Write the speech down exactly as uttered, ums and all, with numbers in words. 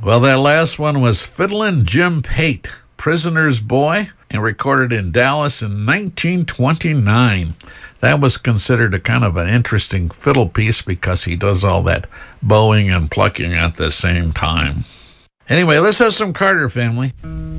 Well, that last one was Fiddlin' Jim Pate, Prisoner's Boy, and recorded in Dallas in nineteen twenty-nine. That was considered a kind of an interesting fiddle piece because he does all that bowing and plucking at the same time. Anyway, let's have some Carter Family.